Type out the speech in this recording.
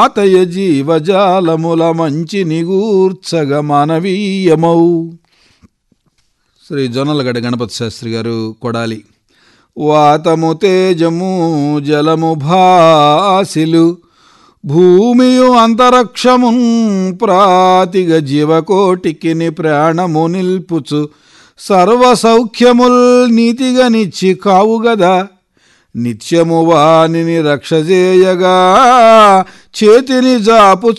అతయ జీవజాలముల మంచి నిగూర్చగ మానవీయమౌ. శ్రీ జొన్నలగడ్డ గణపతి శాస్త్రి గారు, కొడాలి. వాతము తేజము జలము భాసిలు భూమియు అంతరిక్షమున్ ప్రాతిగ జీవకోటికిని ప్రాణము నిల్పుచు సర్వసౌఖ్యముల్ నీతిగా నిచ్చి కావుగదా. నిత్యము వానిని రక్షజేయగా చేతిని జాపు